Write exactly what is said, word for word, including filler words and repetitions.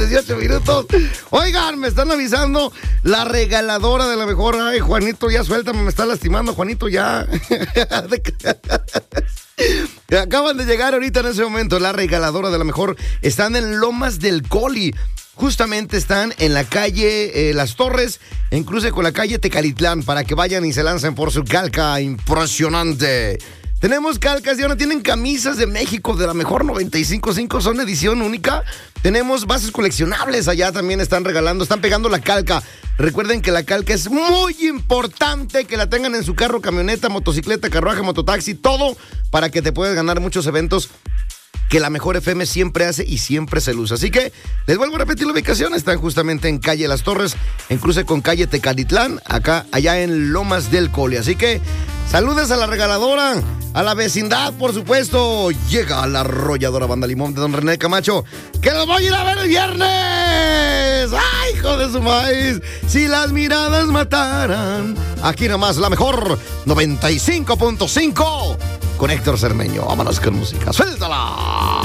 dieciocho minutos. Oigan, me están avisando la regaladora de la mejor. Ay, Juanito, ya suéltame, me está lastimando, Juanito, ya. Acaban de llegar ahorita en ese momento. La regaladora de la mejor. Están en Lomas del Coli. Justamente están en la calle eh, Las Torres, en cruce con la calle Tecalitlán, para que vayan y se lancen por su calca impresionante. Tenemos calcas y ahora tienen camisas de México de la mejor noventa y cinco punto cinco, son edición única. Tenemos bases coleccionables allá, también están regalando, están pegando la calca. Recuerden que la calca es muy importante que la tengan en su carro, camioneta, motocicleta, carruaje, mototaxi, todo para que te puedas ganar muchos eventos que la mejor F M siempre hace y siempre se luce. Así que les vuelvo a repetir la ubicación. Están justamente en calle Las Torres, en cruce con calle Tecalitlán, acá, allá en Lomas del Coli. Así que saludes a la regaladora, a la vecindad, por supuesto. Llega la arrolladora Banda Limón de don René Camacho, que lo voy a ir a ver el viernes. ¡Ay, hijo de su maíz! Si las miradas mataran. Aquí nomás la mejor noventa y cinco punto cinco con Héctor Cermeño. Vámonos con música. ¡Suéltala!